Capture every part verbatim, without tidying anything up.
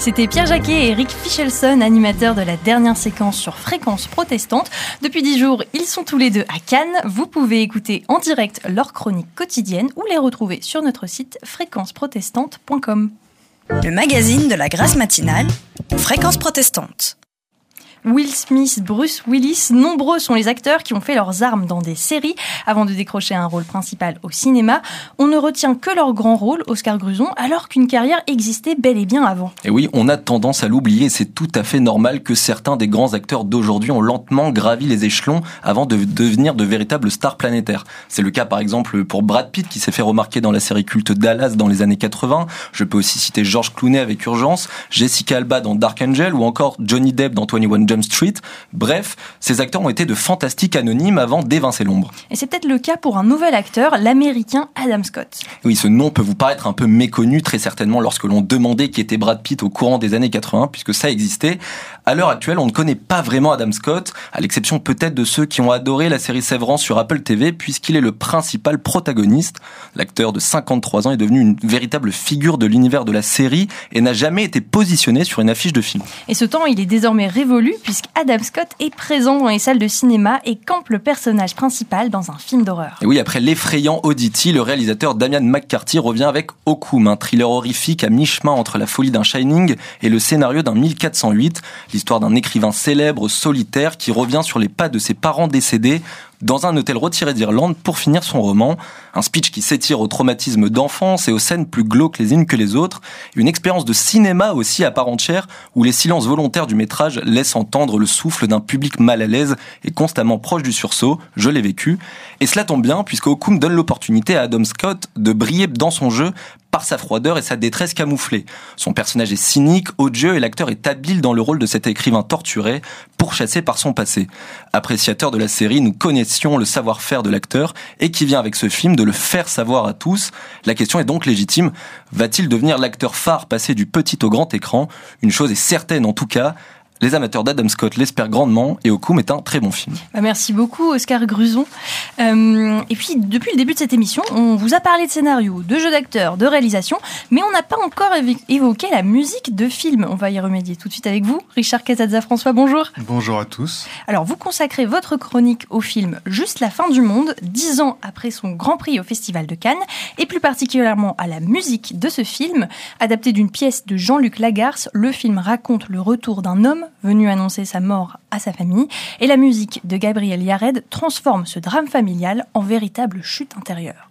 C'était Pierre Jacquet et Rick Fichelson, animateurs de la dernière séquence sur Fréquence Protestante. Depuis dix jours, ils sont tous les deux à Cannes. Vous pouvez écouter en direct leurs chroniques quotidiennes ou les retrouver sur notre site fréquence protestante point com. Le magazine de la grâce matinale, Fréquence Protestante. Will Smith, Bruce Willis, nombreux sont les acteurs qui ont fait leurs armes dans des séries avant de décrocher un rôle principal au cinéma. On ne retient que leur grand rôle, Oscar Gruzon, alors qu'une carrière existait bel et bien avant. Et oui, on a tendance à l'oublier et c'est tout à fait normal que certains des grands acteurs d'aujourd'hui ont lentement gravi les échelons avant de devenir de véritables stars planétaires. C'est le cas par exemple pour Brad Pitt qui s'est fait remarquer dans la série culte Dallas dans les années quatre-vingts. Je peux aussi citer George Clooney avec Urgence, Jessica Alba dans Dark Angel ou encore Johnny Depp dans vingt et un Jump Street. Bref, ces acteurs ont été de fantastiques anonymes avant d'évincer l'ombre. Et c'est peut-être le cas pour un nouvel acteur, l'américain Adam Scott. Oui, ce nom peut vous paraître un peu méconnu, très certainement lorsque l'on demandait qui était Brad Pitt au courant des années quatre-vingts, puisque ça existait. À l'heure actuelle, on ne connaît pas vraiment Adam Scott, à l'exception peut-être de ceux qui ont adoré la série Séverance sur Apple T V, puisqu'il est le principal protagoniste. L'acteur de cinquante-trois ans est devenu une véritable figure de l'univers de la série et n'a jamais été positionné sur une affiche de film. Et ce temps, il est désormais révolu, puisque Adam Scott est présent dans les salles de cinéma et campe le personnage principal dans un film d'horreur. Et oui, après l'effrayant Oddity, le réalisateur Damian McCarthy revient avec Okum, un thriller horrifique à mi-chemin entre la folie d'un Shining et le scénario d'un mille quatre cent huit, l'histoire d'un écrivain célèbre, solitaire, qui revient sur les pas de ses parents décédés dans un hôtel retiré d'Irlande pour finir son roman. Un speech qui s'étire au traumatisme d'enfance et aux scènes plus glauques les unes que les autres. Une expérience de cinéma aussi à part entière où les silences volontaires du métrage laissent entendre le souffle d'un public mal à l'aise et constamment proche du sursaut. Je l'ai vécu. Et cela tombe bien puisque Okum donne l'opportunité à Adam Scott de briller dans son jeu par sa froideur et sa détresse camouflée. Son personnage est cynique, odieux et l'acteur est habile dans le rôle de cet écrivain torturé, pourchassé par son passé. Appréciateur de la série, nous connaissions le savoir-faire de l'acteur et qui vient avec ce film de le faire savoir à tous. La question est donc légitime. Va-t-il devenir l'acteur phare passé du petit au grand écran ? Une chose est certaine en tout cas, les amateurs d'Adam Scott l'espèrent grandement et Okum est un très bon film. Bah merci beaucoup Oscar Gruzon. Euh, et puis depuis le début de cette émission, on vous a parlé de scénario, de jeux d'acteurs, de réalisation, mais on n'a pas encore évoqué la musique de film. On va y remédier tout de suite avec vous. Richard Casazza-François, bonjour. Bonjour à tous. Alors vous consacrez votre chronique au film Juste la fin du monde, dix ans après son Grand Prix au Festival de Cannes, et plus particulièrement à la musique de ce film. Adapté d'une pièce de Jean-Luc Lagarce, le film raconte le retour d'un homme venu annoncer sa mort à sa famille, et la musique de Gabriel Yared transforme ce drame familial en véritable chute intérieure.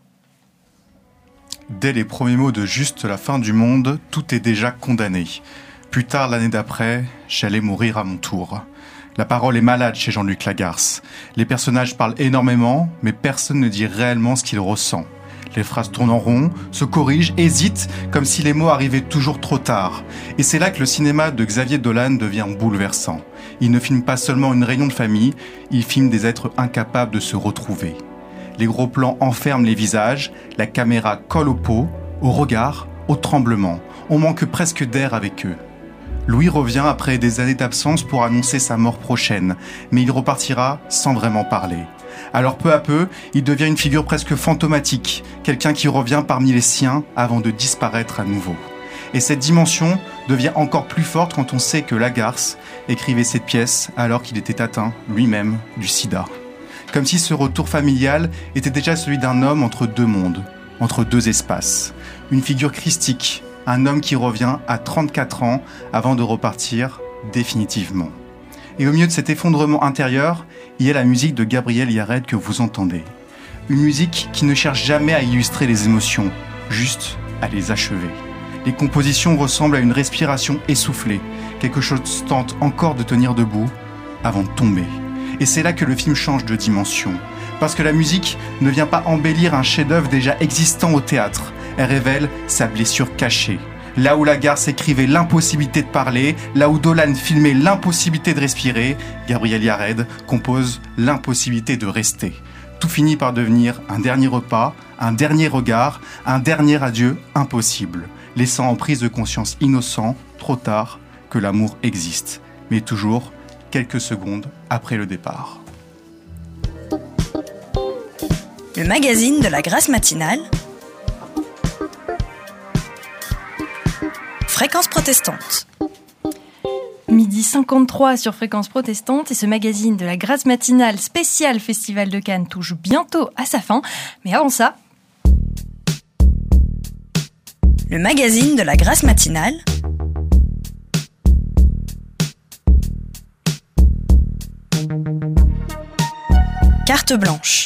Dès les premiers mots de Juste la fin du monde, tout est déjà condamné. Plus tard, l'année d'après, j'allais mourir à mon tour. La parole est malade chez Jean-Luc Lagarce. Les personnages parlent énormément, mais personne ne dit réellement ce qu'il ressent. Les phrases tournent en rond, se corrigent, hésitent, comme si les mots arrivaient toujours trop tard. Et c'est là que le cinéma de Xavier Dolan devient bouleversant. Il ne filme pas seulement une réunion de famille, il filme des êtres incapables de se retrouver. Les gros plans enferment les visages, la caméra colle aux peaux, au regard, au tremblement. On manque presque d'air avec eux. Louis revient après des années d'absence pour annoncer sa mort prochaine, mais il repartira sans vraiment parler. Alors peu à peu, il devient une figure presque fantomatique, quelqu'un qui revient parmi les siens avant de disparaître à nouveau. Et cette dimension devient encore plus forte quand on sait que Lagarce écrivait cette pièce alors qu'il était atteint lui-même du sida. Comme si ce retour familial était déjà celui d'un homme entre deux mondes, entre deux espaces. Une figure christique, un homme qui revient à trente-quatre ans avant de repartir définitivement. Et au milieu de cet effondrement intérieur, il y a la musique de Gabriel Yared que vous entendez. Une musique qui ne cherche jamais à illustrer les émotions, juste à les achever. Les compositions ressemblent à une respiration essoufflée. Quelque chose tente encore de tenir debout avant de tomber. Et c'est là que le film change de dimension. Parce que la musique ne vient pas embellir un chef-d'œuvre déjà existant au théâtre. Elle révèle sa blessure cachée. Là où Lagarce écrivait l'impossibilité de parler, là où Dolan filmait l'impossibilité de respirer, Gabriel Yared compose l'impossibilité de rester. Tout finit par devenir un dernier repas, un dernier regard, un dernier adieu impossible, laissant en prise de conscience innocent, trop tard, que l'amour existe, mais toujours quelques secondes après le départ. Le magazine de la grâce matinale, Fréquence Protestante. midi cinquante-trois sur Fréquence Protestante et ce magazine de la Grâce matinale spécial Festival de Cannes touche bientôt à sa fin. Mais avant ça... Le magazine de la Grâce matinale. Carte blanche.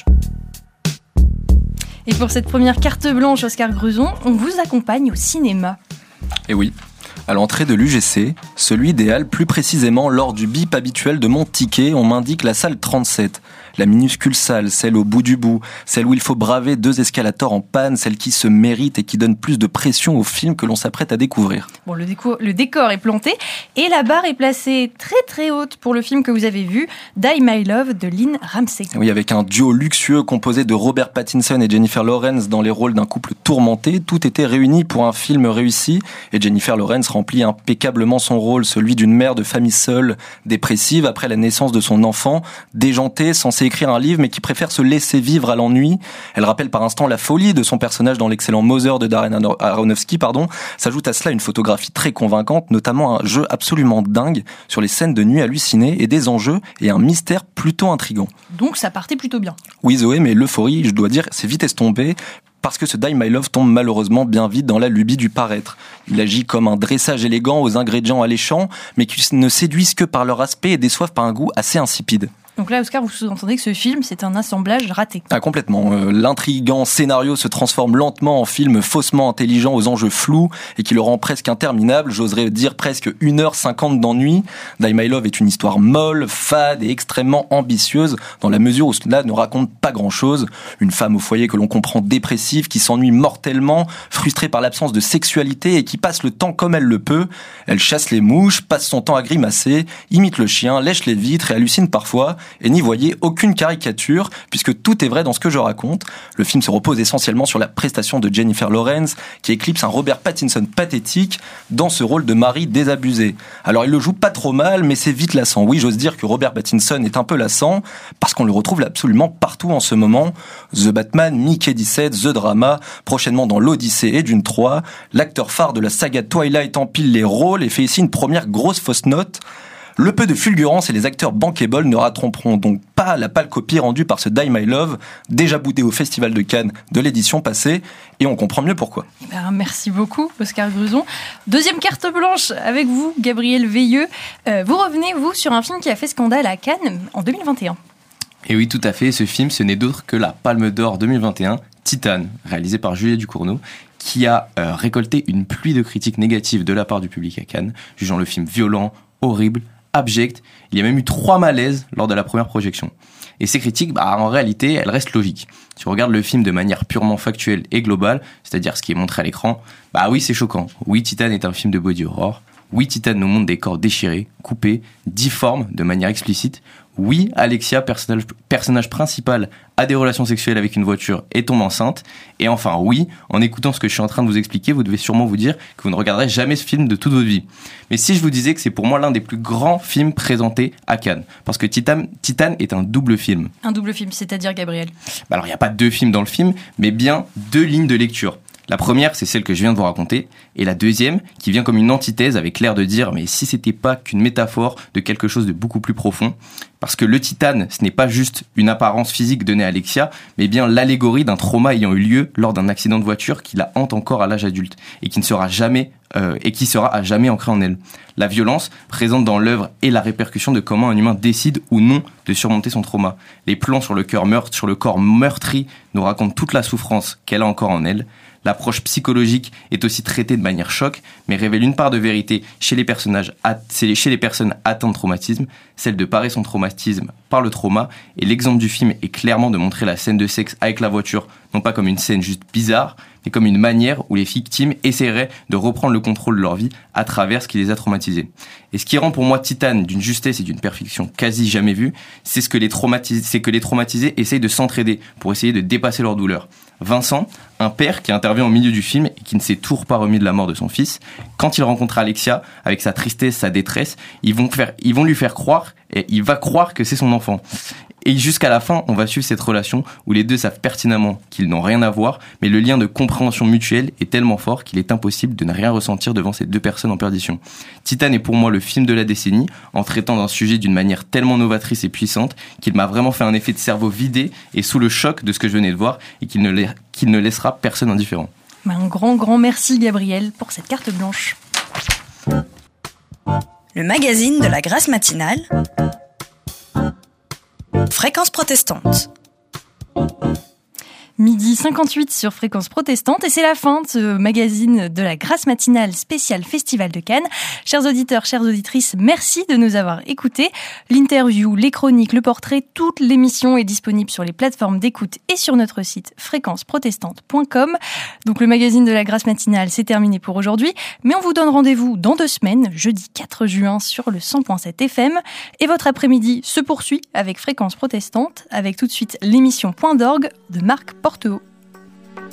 Et pour cette première carte blanche, Oscar Gruson, on vous accompagne au cinéma. Et oui, à l'entrée de l'U G C, celui des Halles, plus précisément lors du bip habituel de mon ticket, on m'indique la salle trente-sept. La minuscule salle, celle au bout du bout, celle où il faut braver deux escalators en panne, celle qui se mérite et qui donne plus de pression au film que l'on s'apprête à découvrir. Bon, le, déco- le décor est planté et la barre est placée très très haute pour le film que vous avez vu, Die My Love de Lynn Ramsey. Oui, avec un duo luxueux composé de Robert Pattinson et Jennifer Lawrence dans les rôles d'un couple tourmenté, tout était réuni pour un film réussi et Jennifer Lawrence remplit impeccablement son rôle, celui d'une mère de famille seule, dépressive après la naissance de son enfant, déjantée, censée écrire un livre mais qui préfère se laisser vivre à l'ennui. Elle rappelle par instant la folie de son personnage dans l'excellent Mother de Darren Aronofsky, pardon. S'ajoute à cela une photographie très convaincante, notamment un jeu absolument dingue sur les scènes de nuit hallucinées et des enjeux et un mystère plutôt intrigant. Donc ça partait plutôt bien. Oui Zoé, mais l'euphorie, je dois dire, c'est vite estompé. Parce que ce Die My Love tombe malheureusement bien vite dans la lubie du paraître. Il agit comme un dressage élégant aux ingrédients alléchants, mais qui ne séduisent que par leur aspect et déçoivent par un goût assez insipide. Donc là, Oscar, vous sous-entendez que ce film, c'est un assemblage raté. Ah, complètement. Euh, l'intriguant scénario se transforme lentement en film faussement intelligent aux enjeux flous et qui le rend presque interminable, j'oserais dire presque une heure cinquante d'ennui. Die My Love est une histoire molle, fade et extrêmement ambitieuse dans la mesure où cela ne raconte pas grand-chose. Une femme au foyer que l'on comprend dépressive, qui s'ennuie mortellement, frustrée par l'absence de sexualité et qui passe le temps comme elle le peut. Elle chasse les mouches, passe son temps à grimacer, imite le chien, lèche les vitres et hallucine parfois. Et n'y voyez aucune caricature, puisque tout est vrai dans ce que je raconte. Le film se repose essentiellement sur la prestation de Jennifer Lawrence, qui éclipse un Robert Pattinson pathétique dans ce rôle de mari désabusé. Alors il le joue pas trop mal, mais c'est vite lassant. Oui, j'ose dire que Robert Pattinson est un peu lassant, parce qu'on le retrouve absolument partout en ce moment. The Batman, Mickey dix-sept, The Drama, prochainement dans l'Odyssée et Dune trois. L'acteur phare de la saga Twilight empile les rôles et fait ici une première grosse fausse note. Le peu de fulgurance et les acteurs bankable ne rattraperont donc pas la pâle copie rendue par ce Die My Love, déjà boudé au Festival de Cannes de l'édition passée, et on comprend mieux pourquoi. Eh ben, merci beaucoup, Oscar Gruson. Deuxième carte blanche avec vous, Gabriel Veilleux. Euh, vous revenez, vous, sur un film qui a fait scandale à Cannes en deux mille vingt et un. Et oui, tout à fait, ce film, ce n'est d'autre que la Palme d'Or deux mille vingt et un, Titane, réalisé par Juliette Ducournau, qui a euh, récolté une pluie de critiques négatives de la part du public à Cannes, jugeant le film violent, horrible, abject. Il y a même eu trois malaises lors de la première projection. Et ces critiques, bah, en réalité, elles restent logiques. Si on regarde le film de manière purement factuelle et globale, c'est-à-dire ce qui est montré à l'écran, bah oui, c'est choquant. Oui, Titane est un film de body horror. Oui, Titane nous montre des corps déchirés, coupés, difformes de manière explicite. Oui, Alexia, personnage, personnage principal, a des relations sexuelles avec une voiture et tombe enceinte. Et enfin, oui, en écoutant ce que je suis en train de vous expliquer, vous devez sûrement vous dire que vous ne regarderez jamais ce film de toute votre vie. Mais si je vous disais que c'est pour moi l'un des plus grands films présentés à Cannes, parce que Titane, Titane est un double film. Un double film, c'est-à-dire, Gabriel ? Bah alors, il n'y a pas deux films dans le film, mais bien deux lignes de lecture. La première, c'est celle que je viens de vous raconter, et la deuxième, qui vient comme une antithèse avec l'air de dire « mais si c'était pas qu'une métaphore de quelque chose de beaucoup plus profond ?» Parce que le titane, ce n'est pas juste une apparence physique donnée à Alexia, mais bien l'allégorie d'un trauma ayant eu lieu lors d'un accident de voiture qui la hante encore à l'âge adulte, et qui ne sera jamais, euh, et qui sera à jamais ancrée en elle. La violence présente dans l'œuvre est la répercussion de comment un humain décide ou non de surmonter son trauma. Les plans sur le, cœur meurtre, sur le corps meurtri nous racontent toute la souffrance qu'elle a encore en elle. L'approche psychologique est aussi traitée de manière choc, mais révèle une part de vérité chez les personnages, chez les personnes atteintes de traumatisme, celle de parer son traumatisme par le trauma, et l'exemple du film est clairement de montrer la scène de sexe avec la voiture, non pas comme une scène juste bizarre, mais comme une manière où les victimes essaieraient de reprendre le contrôle de leur vie à travers ce qui les a traumatisés. Et ce qui rend pour moi Titane d'une justesse et d'une perfection quasi jamais vue, c'est ce que les traumatisés, c'est que les traumatisés essayent de s'entraider pour essayer de dépasser leur douleur. Vincent, un père qui intervient au milieu du film et qui ne s'est toujours pas remis de la mort de son fils, quand il rencontre Alexia, avec sa tristesse, sa détresse, ils vont faire, ils vont lui faire croire, et il va croire que c'est son enfant. Et jusqu'à la fin, on va suivre cette relation où les deux savent pertinemment qu'ils n'ont rien à voir, mais le lien de compréhension mutuelle est tellement fort qu'il est impossible de ne rien ressentir devant ces deux personnes en perdition. Titane est pour moi le film de la décennie, en traitant d'un sujet d'une manière tellement novatrice et puissante qu'il m'a vraiment fait un effet de cerveau vidé et sous le choc de ce que je venais de voir et qu'il ne, la... qu'il ne laissera personne indifférent. Un grand, grand merci Gabriel pour cette carte blanche. Le magazine de la Grâce matinale. Fréquence protestante. Midi cinquante-huit sur Fréquence Protestante et c'est la fin de ce magazine de la Grâce matinale spécial Festival de Cannes. Chers auditeurs, chères auditrices, merci de nous avoir écoutés. L'interview, les chroniques, le portrait, toute l'émission est disponible sur les plateformes d'écoute et sur notre site fréquence protestante point com. Donc le magazine de la Grâce matinale, c'est terminé pour aujourd'hui, mais on vous donne rendez-vous dans deux semaines, jeudi quatre juin sur le cent point sept F M. Et votre après-midi se poursuit avec Fréquence Protestante, avec tout de suite l'émission Point d'orgue de Marc Porteau.